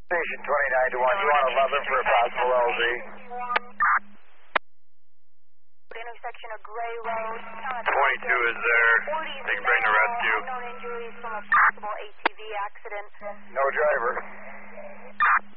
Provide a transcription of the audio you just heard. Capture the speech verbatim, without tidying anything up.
Station twenty-nine to one, you want eleven for a possible L Z? Intersection of Gray Road. twenty-two is there. They can bring the rescue. Unknown injuries from a possible A T V accident. No driver.